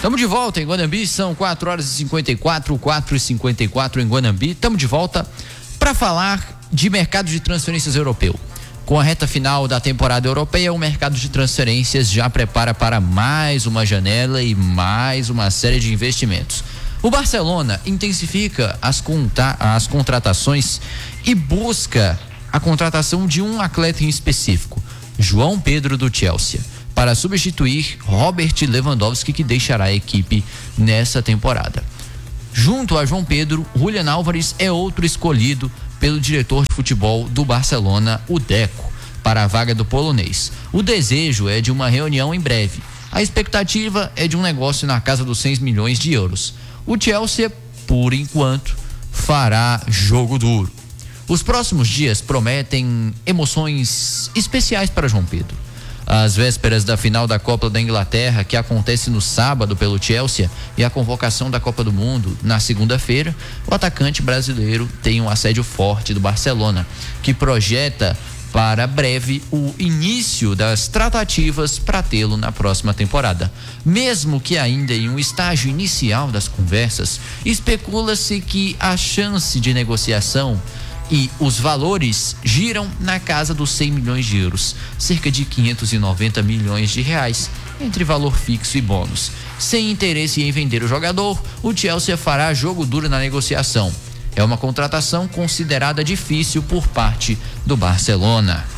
Estamos de volta em Guanambi, são 4h54, 4h54 em Guanambi. Estamos de volta para falar de mercado de transferências europeu. Com a reta final da temporada europeia, o mercado de transferências já prepara para mais uma janela e mais uma série de investimentos. O Barcelona intensifica as contratações e busca a contratação de um atleta em específico, João Pedro do Chelsea, para substituir Robert Lewandowski, que deixará a equipe nessa temporada. Junto a João Pedro, Julián Álvares é outro escolhido pelo diretor de futebol do Barcelona, o Deco, para a vaga do polonês. O desejo é de uma reunião em breve. A expectativa é de um negócio na casa dos 100 milhões de euros. O Chelsea, por enquanto, fará jogo duro. Os próximos dias prometem emoções especiais para João Pedro. Às vésperas da final da Copa da Inglaterra, que acontece no sábado pelo Chelsea, e a convocação da Copa do Mundo na segunda-feira, o atacante brasileiro tem um assédio forte do Barcelona, que projeta para breve o início das tratativas para tê-lo na próxima temporada. Mesmo que ainda em um estágio inicial das conversas, especula-se que a chance de negociação e os valores giram na casa dos 100 milhões de euros, cerca de 590 milhões de reais, entre valor fixo e bônus. Sem interesse em vender o jogador, o Chelsea fará jogo duro na negociação. É uma contratação considerada difícil por parte do Barcelona.